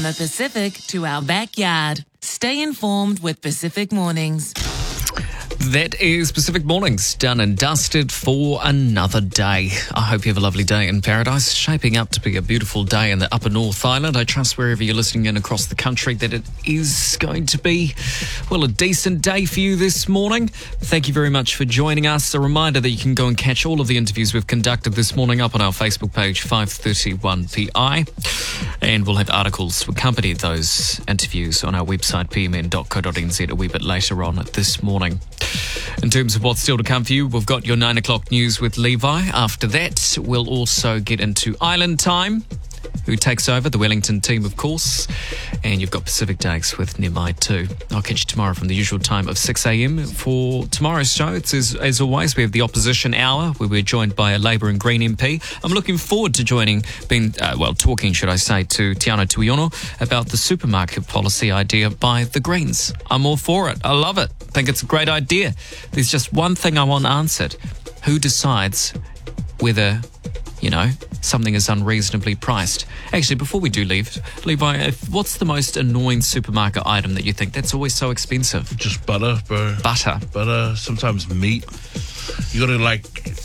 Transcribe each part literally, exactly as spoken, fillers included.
the Pacific to our backyard. Stay informed with Pacific Mornings. That is Pacific Mornings, done and dusted for another day. I hope you have a lovely day in paradise. Shaping up to be a beautiful day in the Upper North Island. I trust wherever you're listening in across the country that it is going to be, well, a decent day for you this morning. Thank you very much for joining us. A reminder that you can go and catch all of the interviews we've conducted this morning up on our Facebook page, five thirty-one P I. And we'll have articles to accompany those interviews on our website, p m n dot co dot n z, a wee bit later on this morning. In terms of what's still to come for you, we've got your nine o'clock news with Levi. After that, we'll also get into Island Time, who takes over, the Wellington team, of course. And you've got Pacific Days with Nemai too. I'll catch you tomorrow from the usual time of six a.m. For tomorrow's show, it's as, as always, we have the Opposition Hour, where we're joined by a Labour and Green M P. I'm looking forward to joining, being, uh, well, talking, should I say, to Tiano Tuiono about the supermarket policy idea by the Greens. I'm all for it. I love it. I think it's a great idea. There's just one thing I want answered. Who decides whether, you know, something is unreasonably priced? Actually, before we do leave, Levi, if, what's the most annoying supermarket item that you think that's always so expensive? Just butter, bro. Butter. Butter, sometimes meat. You gotta, like,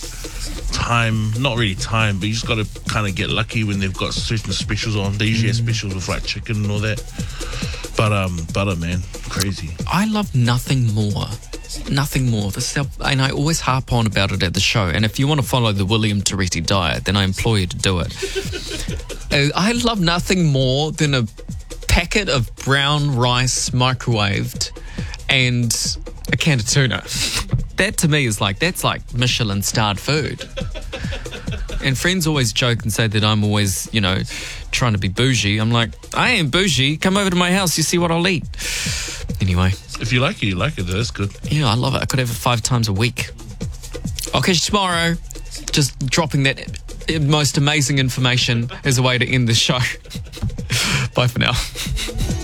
time, not really time, but you just gotta kind of get lucky when they've got certain specials on. They usually mm. have specials with, like, chicken and all that. But, um, butter, man, crazy. I love nothing more. Nothing more. This is, and I always harp on about it at the show. And if you want to follow the William Toretti diet, then I implore you to do it. uh, I love nothing more than a packet of brown rice microwaved and a can of tuna. That to me is like, that's like Michelin starred food. And friends always joke and say that I'm always, you know, trying to be bougie. I'm like, I ain't bougie. Come over to my house, you see what I'll eat. Anyway. If you like it, you like it. That's good. Yeah, I love it. I could have it five times a week. I'll catch you tomorrow. Just dropping that most amazing information as a way to end the show. Bye for now.